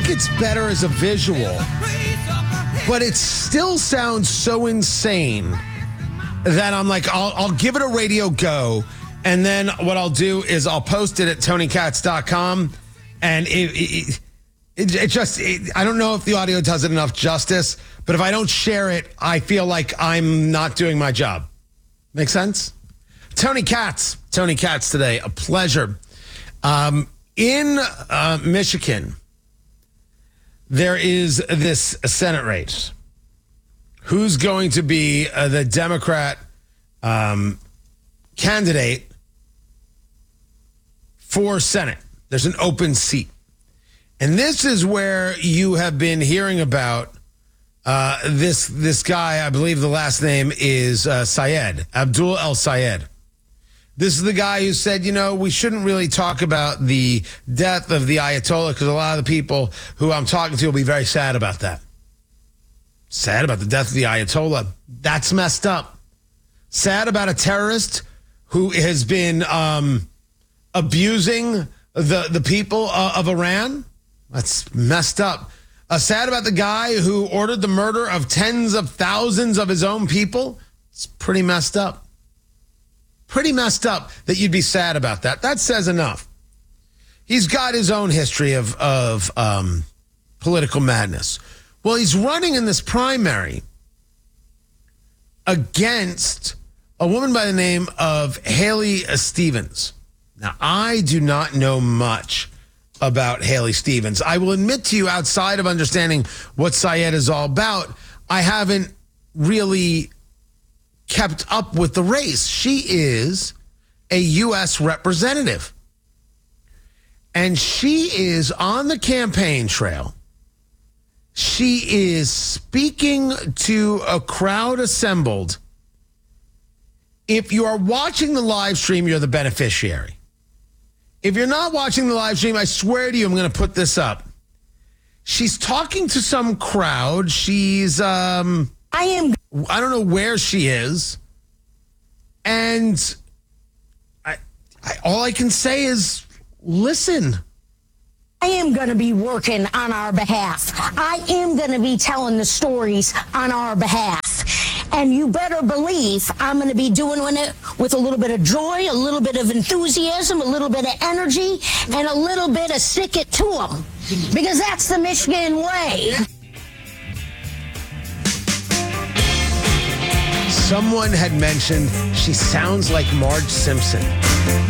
think it's better as a visual, but it still sounds so insane that I'm like, I'll give it a radio go. And then what I'll do is I'll post it at TonyKatz.com. And it just, I don't know if the audio does it enough justice, but if I don't share it, I feel like I'm not doing my job. Make sense? Tony Katz today, a pleasure. In Michigan, there is this Senate race. Who's going to be the Democrat candidate for Senate? There's an open seat. And this is where you have been hearing about this guy. I believe the last name is Syed, Abdul El-Sayed. This is the guy who said, we shouldn't really talk about the death of the Ayatollah because a lot of the people who I'm talking to will be very sad about that. Sad about the death of the Ayatollah. That's messed up. Sad about a terrorist who has been abusing the people of Iran. That's messed up. Sad about the guy who ordered the murder of tens of thousands of his own people. It's pretty messed up. Pretty messed up that you'd be sad about that. That says enough. He's got his own history of political madness. Well, he's running in this primary against a woman by the name of Haley Stevens. Now, I do not know much about Haley Stevens. I will admit to you, outside of understanding what Syed is all about, I haven't really kept up with the race. She is a U.S. representative. And she is on the campaign trail. She is speaking to a crowd assembled. If you are watching the live stream, you're the beneficiary. If you're not watching the live stream, I swear to you, I'm going to put this up. She's talking to some crowd. She's, I don't know where she is. And all I can say is listen. I am going to be working on our behalf. I am going to be telling the stories on our behalf. And you better believe I'm going to be doing it with a little bit of joy, a little bit of enthusiasm, a little bit of energy, and a little bit of stick it to them. Because that's the Michigan way. Someone had mentioned she sounds like Marge Simpson.